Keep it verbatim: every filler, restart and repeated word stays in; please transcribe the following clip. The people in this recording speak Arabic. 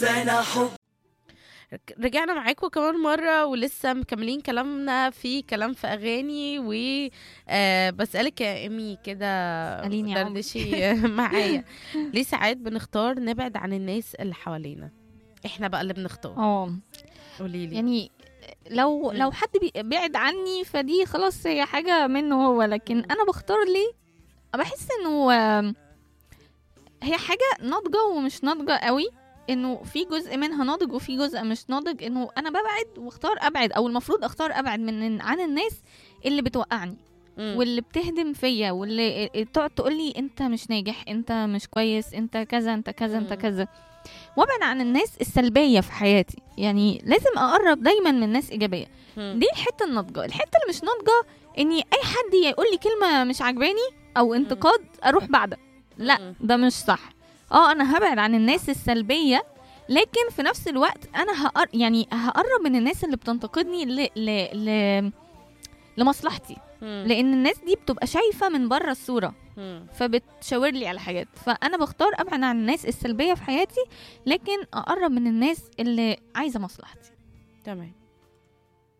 سنة حب. رجعنا معاكم كمان مرة ولسه مكملين كلامنا في كلام في أغاني و آه بسألك يا إيمي كده، قاليني يا عمر. دردشي معايا. ليه ساعات بنختار نبعد عن الناس اللي حوالينا؟ احنا بقى اللي بنختار. اه قوليلي. يعني لو مم. لو حد بي- بعد عني فدي خلاص هي حاجة منه هو، لكن مم. انا بختار ليه؟ بحس انه آم، هي حاجة ناضجة ومش ناضجة قوي، انه في جزء منها ناضج وفي جزء مش ناضج، انه انا ببعد واختار ابعد، او المفروض اختار ابعد من عن الناس اللي بتوقعني مم. واللي بتهدم فيا واللي تقعد تقول لي انت مش ناجح، انت مش كويس، انت كذا انت كذا انت مم. كذا. وابعد عن الناس السلبيه في حياتي، يعني لازم اقرب دايما من ناس ايجابيه. مم. دي الحته الناضجه. الحته اللي مش ناضجه اني اي حد يقول لي كلمه مش عجباني او انتقاد اروح بعدها. لا مم. ده مش صح. اه انا هبعد عن الناس السلبيه، لكن في نفس الوقت انا هقر... يعني هقرب من الناس اللي بتنتقدني ل... ل... ل... لمصلحتي، مم. لان الناس دي بتبقى شايفه من بره الصوره مم. فبتشاور لي على حاجات. فانا بختار ابعد عن الناس السلبيه في حياتي، لكن اقرب من الناس اللي عايزه مصلحتي. تمام.